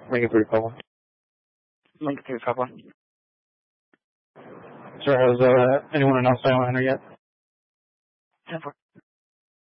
Lincoln 351. Lincoln 351. Sir, has anyone announced Silent Hunter yet? 10-4.